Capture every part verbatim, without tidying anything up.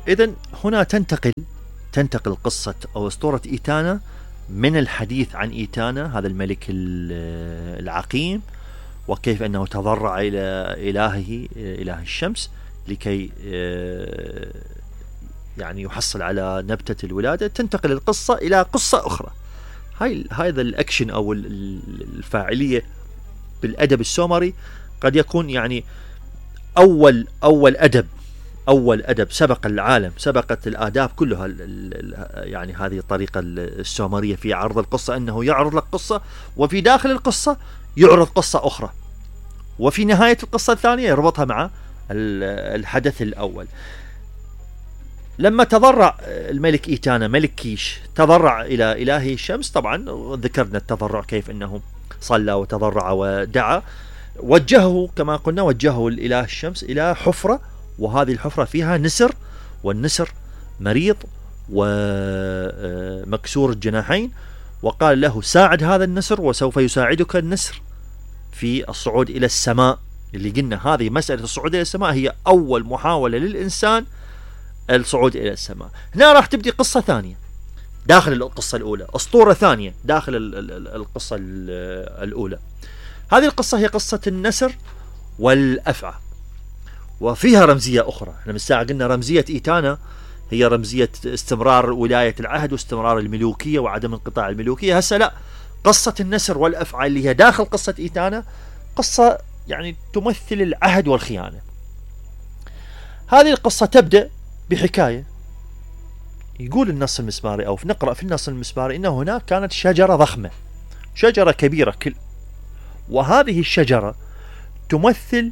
إذن هنا تنتقل تنتقل قصة أو أسطورة إيتانا من الحديث عن إيتانا هذا الملك العقيم، وكيف أنه تضرع إلى إلهه إله الشمس لكي يعني يحصل على نبتة الولادة. تنتقل القصة إلى قصة أخرى. هاي هذا الأكشن أو الفاعلية بالأدب السومري قد يكون يعني أول أول أدب أول أدب سبق العالم، سبقت الآداب كلها يعني هذه الطريقة السومرية في عرض القصة، أنه يعرض لك قصة وفي داخل القصة يعرض قصة أخرى، وفي نهاية القصة الثانية يربطها مع الحدث الأول. لما تضرع الملك إيتانا ملك كيش تضرع إلى إله الشمس، طبعا ذكرنا التضرع كيف أنه صلى وتضرع ودعا، وجهه كما قلنا وجهه الإله الشمس إلى حفرة، وهذه الحفرة فيها نسر، والنسر مريض ومكسور الجناحين، وقال له ساعد هذا النسر وسوف يساعدك النسر في الصعود إلى السماء. اللي قلنا هذه مسألة الصعود إلى السماء هي أول محاولة للإنسان الصعود إلى السماء. هنا راح تبدي قصة ثانية داخل القصة الأولى، أسطورة ثانية داخل القصة الأولى. هذه القصة هي قصة النسر والأفعى، وفيها رمزية أخرى. احنا من الساعة قلنا رمزية إيتانا هي رمزية استمرار ولاية العهد واستمرار الملوكية وعدم انقطاع الملوكية. هسه لا، قصة النسر والأفعى اللي هي داخل قصة إيتانا قصة يعني تمثل العهد والخيانة. هذه القصة تبدأ بحكاية. يقول النص المسماري أو نقرأ في النص المسماري إن هناك كانت شجرة ضخمة، شجرة كبيرة كل، وهذه الشجرة تمثل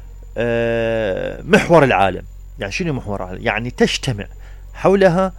محور العالم. يعني شنو محور العالم؟ يعني تجتمع حولها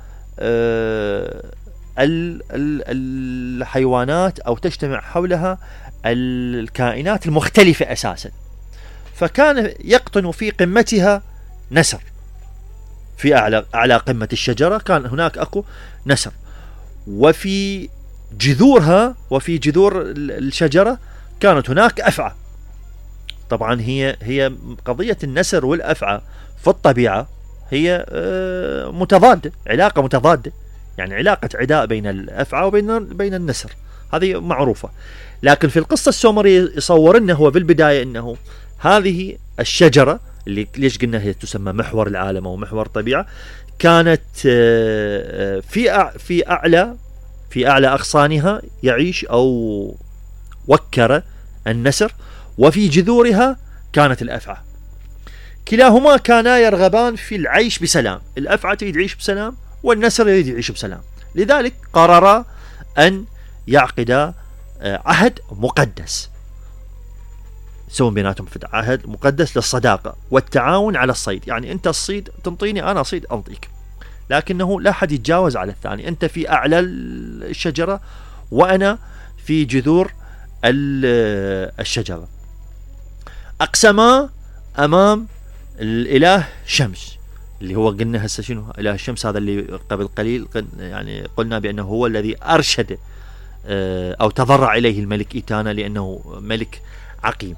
الحيوانات أو تجتمع حولها الكائنات المختلفة أساسا. فكان يقطن في قمتها نسر، في أعلى أعلى قمة الشجرة كان هناك أكو نسر، وفي جذورها وفي جذور الشجرة كانت هناك أفعى. طبعا هي هي قضية النسر والأفعى في الطبيعة هي متضادة، علاقة متضادة، يعني علاقة عداء بين الأفعى وبين بين النسر، هذه معروفة. لكن في القصة السومرية يصور لنا هو بالبداية أنه هذه الشجرة اللي ليش قلنا هي تسمى محور العالم أو محور الطبيعة، كانت في في أعلى في أعلى أغصانها يعيش أو وكر النسر، وفي جذورها كانت الأفعى. كلاهما كانا يرغبان في العيش بسلام، الأفعى تريد يعيش بسلام والنسر يريد يعيش بسلام، لذلك قررا أن يعقدا عهد مقدس، يسوون بيناتهم في عهد مقدس للصداقة والتعاون على الصيد. يعني أنت الصيد تنطيني، أنا صيد أنطيك، لكنه لا أحد يتجاوز على الثاني، أنت في أعلى الشجرة وأنا في جذور الشجرة. أقسما أمام الإله شمس اللي هو قلنا هسه شنو إله الشمس، هذا اللي قبل قليل يعني قلنا بأنه هو الذي أرشد أو تضرع إليه الملك إيتانا لأنه ملك عقيم.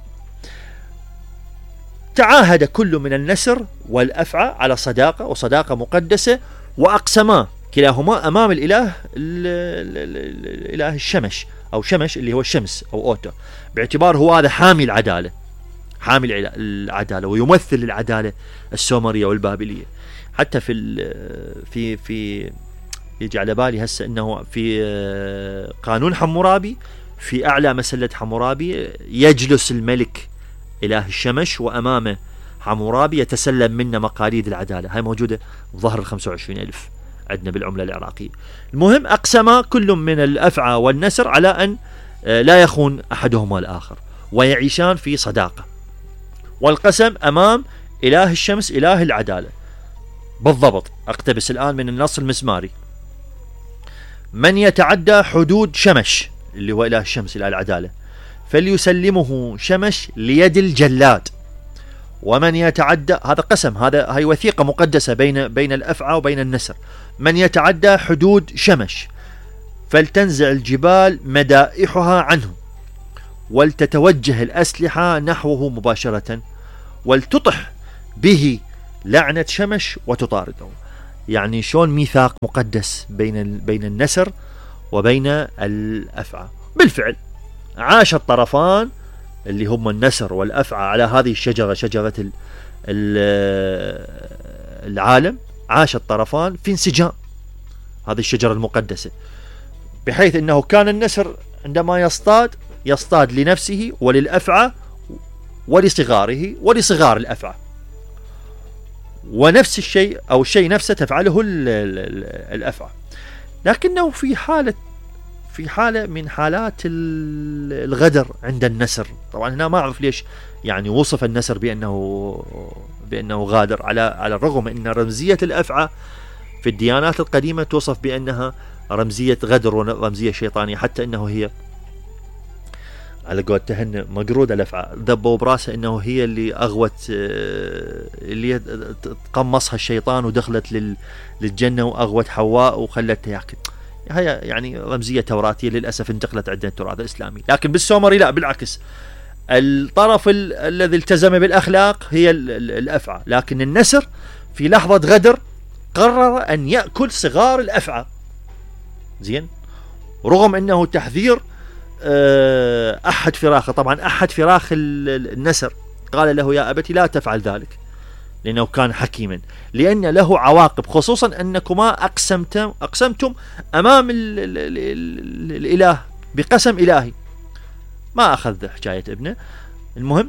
تعاهد كل من النسر والأفعى على صداقة وصداقة مقدسة، وأقسما كلاهما أمام الإله الإله الشمس أو شمس اللي هو الشمس أو أوتو، باعتبار هو هذا حامي العدالة، حامي العدالة ويمثل العدالة السومرية والبابلية. حتى في في في يجي على بالي هسه انه في قانون حمورابي في اعلى مسلة حمورابي يجلس الملك اله الشمس وامامه حمورابي يتسلم منه مقاليد العدالة. هاي موجودة ظهر الخمسة وعشرين ألف عندنا بالعملة العراقية. المهم أقسم كل من الأفعى والنسر على أن لا يخون أحدهما الآخر ويعيشان في صداقة، والقسم أمام إله الشمس إله العدالة. بالضبط أقتبس الآن من النص المسماري: من يتعدى حدود شمس اللي هو إله الشمس إله العدالة فليسلمه شمس ليد الجلاد، ومن يتعدى، هذا قسم، هذا هي وثيقة مقدسة بين بين الأفعى وبين النسر، من يتعدى حدود شمس فلتنزع الجبال مدائحها عنه ولتتوجه الأسلحة نحوه مباشرة ولتطح به لعنة شمس وتطارده. يعني شلون ميثاق مقدس بين بين النسر وبين الأفعى. بالفعل عاش الطرفان اللي هم النسر والأفعى على هذه الشجرة، شجرة العالم، عاش الطرفان في انسجام هذه الشجرة المقدسة، بحيث أنه كان النسر عندما يصطاد يصطاد لنفسه وللأفعى ولصغاره ولصغار الأفعى، ونفس الشيء أو الشيء نفسه تفعله الأفعى. لكنه في حالة في حالة من حالات الغدر عند النسر. طبعا هنا ما أعرف ليش يعني وصف النسر بأنه بأنه غادر، على على الرغم أن رمزية الأفعى في الديانات القديمة توصف بأنها رمزية غدر ورمزية شيطانية، حتى أنه هي على قول تهنى مقرودة الأفعى ذبوا براسها أنه هي اللي أغوت، اللي تقمصها الشيطان ودخلت للجنة وأغوت حواء وخلتها ياكل. هي يعني رمزية توراتية للأسف انتقلت عندنا التراث الإسلامي. لكن بالسومري لا، بالعكس، الطرف الذي التزم بالأخلاق هي الأفعى، لكن النسر في لحظة غدر قرر أن يأكل صغار الأفعى. زين، رغم أنه تحذير أحد فراخه. طبعا أحد فراخ النسر قال له يا أبتي لا تفعل ذلك، لأنه كان حكيما، لأن له عواقب، خصوصا أنكما أقسمتم, أقسمتم أمام ال ال ال ال الإله بقسم إلهي. ما أخذ حكاية ابنه. المهم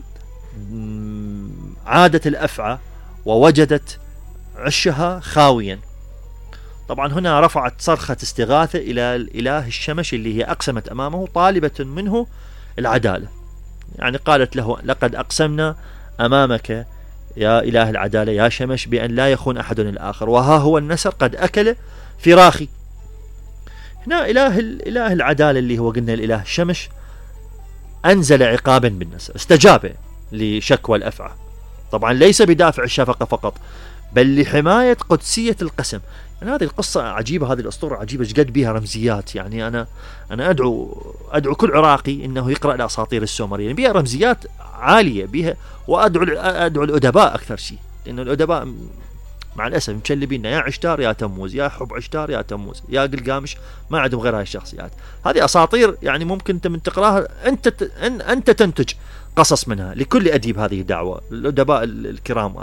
عادت الأفعى ووجدت عشها خاويا. طبعا هنا رفعت صرخة استغاثة إلى الإله الشمس اللي هي أقسمت أمامه طالبة منه العدالة. يعني قالت له لقد أقسمنا أمامك يا إله العدالة يا شمس بأن لا يخون أحد الآخر، وها هو النسر قد أكل فراخي. هنا إله, إله العدالة اللي هو قلنا الإله الشمس أنزل عقابا بالنسر، استجاب لشكوى الأفعى. طبعا ليس بدافع الشفقة فقط، بل لحماية قدسية القسم. يعني هذه القصة عجيبة، هذه الأسطورة عجيبة، قد بها رمزيات. يعني أنا أنا أدعو أدعو كل عراقي إنه يقرأ الأساطير السومرية، يعني بها رمزيات عالية بها. وأدعو أدعو الأدباء أكثر شيء، لأن الأدباء مع الأسف مشلبين يا عشتار يا تموز، يا حب عشتار يا تموز يا قلقامش، ما عندهم غير هاي الشخصيات. هذه أساطير يعني ممكن أنت من تقراها أنت أنت تنتج قصص منها. لكل أديب هذه دعوة، الأدباء الكرام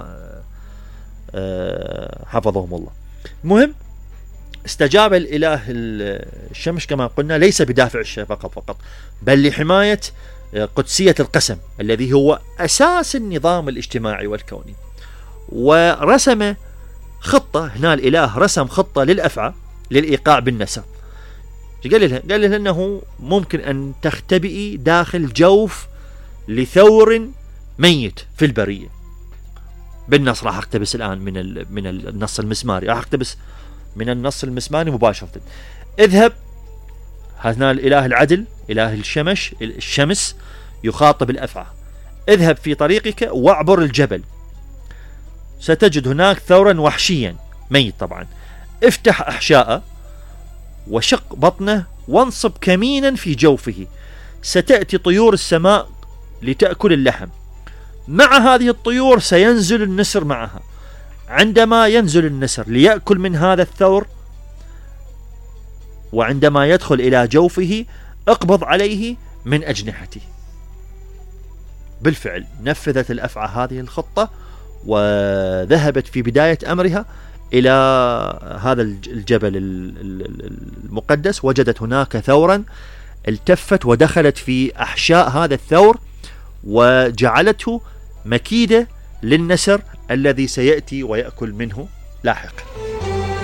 حفظهم الله. المهم استجاب الإله الشمس كما قلنا ليس بدافع الشفقة فقط، بل لحماية قدسية القسم الذي هو أساس النظام الاجتماعي والكوني. ورسم خطة، هنا الإله رسم خطة للأفعى للإيقاع بالنسر. قال لها قال لها أنه ممكن أن تختبئي داخل جوف لثور ميت في البرية. بالنص راح اقتبس الآن من من النص المسماري، راح اقتبس من النص المسماري مباشرة. اذهب، هنا الإله العدل إله الشمس الشمس يخاطب الأفعى، اذهب في طريقك واعبر الجبل، ستجد هناك ثورا وحشيا ميت طبعا، افتح أحشاءه وشق بطنه وانصب كمينا في جوفه، ستأتي طيور السماء لتأكل اللحم، مع هذه الطيور سينزل النسر معها. عندما ينزل النسر ليأكل من هذا الثور، وعندما يدخل إلى جوفه اقبض عليه من أجنحته. بالفعل نفذت الأفعى هذه الخطة، وذهبت في بداية أمرها إلى هذا الجبل المقدس، وجدت هناك ثورا، التفت ودخلت في أحشاء هذا الثور وجعلته مكيدة للنسر الذي سيأتي ويأكل منه لاحقا.